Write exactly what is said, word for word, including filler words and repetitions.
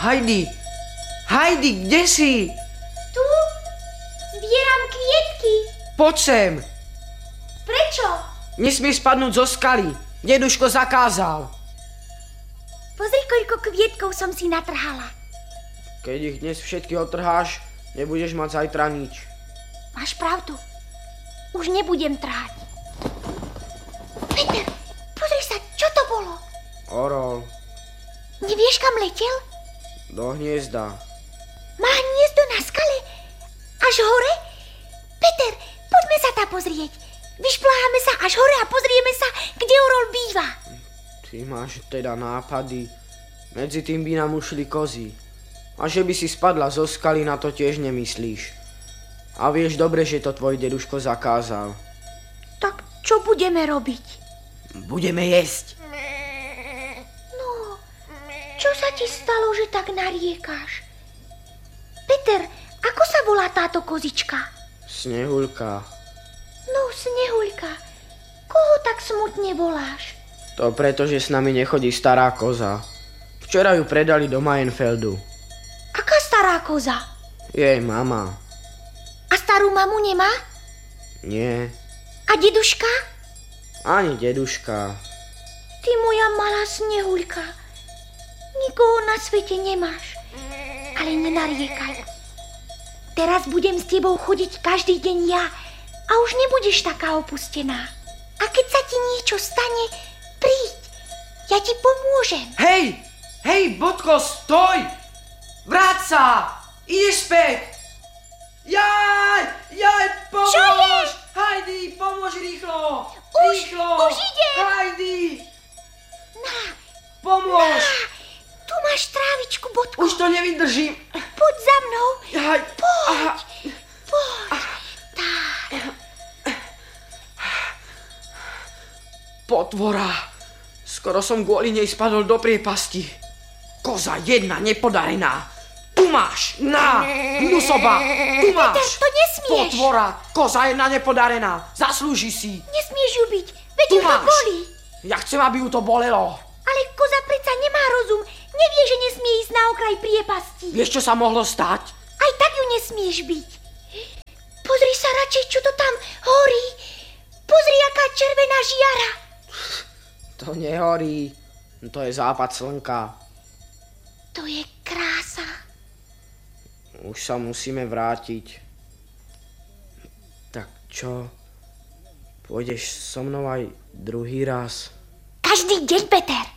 Heidi! Heidi, kde si? Tu? Zbieram kvietky. Poď sem. Prečo? Nesmieš spadnúť zo skaly. Deduško zakázal. Pozri, koľko kvietkov som si natrhala. Keď ich dnes všetky otrháš, nebudeš mať zajtra nič. Máš pravdu. Už nebudem trhať. Peter, pozri sa, čo to bolo? Orol. Nevieš, kam letel? Do hniezda. Má hniezdo na skale? Až hore? Peter, poďme sa tam pozrieť. Vyšpláhame sa až hore a pozrieme sa, kde orol býva. Ty máš teda nápady. Medzi tým by nám ušli kozy. A že by si spadla zo skaly, na to tiež nemyslíš. A vieš dobre, že to tvoj deduško zakázal. Tak čo budeme robiť? Budeme jesť. No, čo sa ti stalo, že tak nariekáš? Peter, ako sa volá táto kozička? Snehuľka. No, Snehuľka, koho tak smutne voláš? To preto, že s nami nechodí stará koza. Včera ju predali do Mayenfeldu. Aká stará koza? Jej mama. A starú mamu nemá? Nie. A deduška? Ani deduška. Ty moja malá Snehuľka. Nikoho na svete nemáš. Ale nenariekaj. Teraz budem s tebou chodiť každý deň ja a už nebudeš taká opustená. A keď sa ti niečo stane, príď. Ja ti pomôžem. Hej! Hej, Bodko, stoj! Vráť sa! Ideš späť! Jaj! Jaj, pomôž! Čo je? Heidi, pomôž rýchlo! Už, Rýchlo! už idem! Heidi! Na, Pomôž! na, tu máš trávičku, Bodko. Už to nevydržím. Poď za mnou. Jaj. Poď, Aha. poď. Tak. Potvora. Skoro som kvôli nej spadol do priepasti. Koza jedna nepodarená. Tu máš. Na. Nusoba. Tu máš. Peter, to nesmieš. Potvora. Koza jedna nepodarená. Zaslúži si. Nesmieš ju byť. Veď Tu ju to máš. bolí. Ja chcem, aby ju to bolelo. Ale koza predsa nemá rozum. Nevie, že nesmie ísť na okraj priepasti. Vieš, čo sa mohlo stať? Aj tak ju nesmieš byť. Pozri sa radšej, čo to tam horí. Pozri, aká červená žiara. To nehorí. To je západ slnka. To je krása. Už sa musíme vrátiť. Tak čo? Pôjdeš so mnou aj druhý raz? Každý deň, Peter.